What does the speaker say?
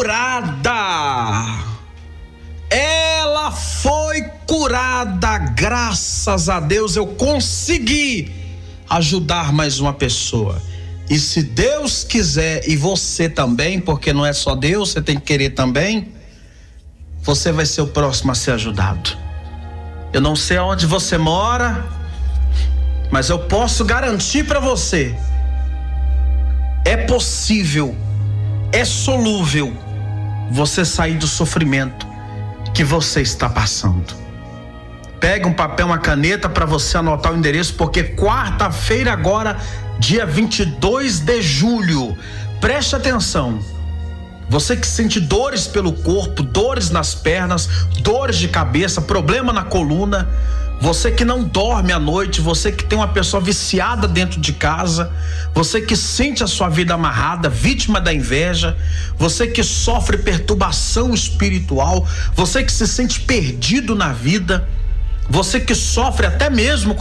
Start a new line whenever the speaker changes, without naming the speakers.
curada. Ela foi curada, graças a Deus eu consegui ajudar mais uma pessoa. E se Deus quiser, e você também, porque não é só Deus, você tem que querer também, você vai ser o próximo a ser ajudado. Eu não sei aonde você mora, mas eu posso garantir para você, é possível, é solúvel você sair do sofrimento que você está passando. Pega um papel, uma caneta para você anotar o endereço, porque quarta-feira agora, dia 22 de julho, preste atenção. Você que sente dores pelo corpo, dores nas pernas, dores de cabeça, problema na coluna, você que não dorme à noite, você que tem uma pessoa viciada dentro de casa, você que sente a sua vida amarrada, vítima da inveja, você que sofre perturbação espiritual, você que se sente perdido na vida, você que sofre até mesmo